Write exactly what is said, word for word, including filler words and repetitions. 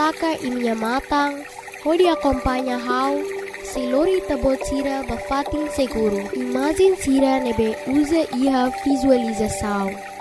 faca e minha matang, pode acompanhar how se lori tabot sira bafatin seguro. Imagem sira nebe usa iha visualização.